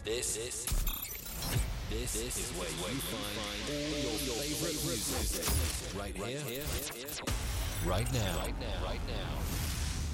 This is where you find all your favorite music. Right here, right now.